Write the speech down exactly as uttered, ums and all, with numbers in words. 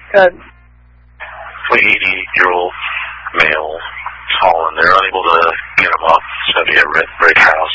Good. eighty-year-old male, fallen. They're unable to get him up. It's going to be a red brick house.